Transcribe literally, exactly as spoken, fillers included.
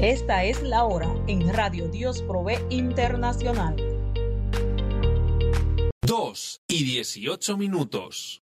Esta es la hora en Radio Dios Provee Internacional. dos y dieciocho minutos.